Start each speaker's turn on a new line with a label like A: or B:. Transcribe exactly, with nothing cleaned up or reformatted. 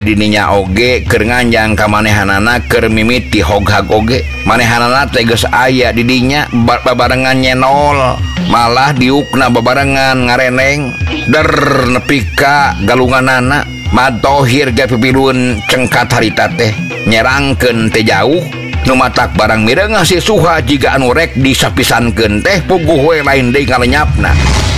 A: dininya oge keur nganjang ka manehanana keur mimiti hoghag oge manehanana teges aya didinya babarengan nyenol malah diukna babarengan ngareneng der nepi ka galunganana matohir ge pipilueun cengkat harita teh nyerangkeun teh jauh nu matak barang mirengah si suha jiga anu rek disapisankeun teh puguh we lain deui ngalenyapna.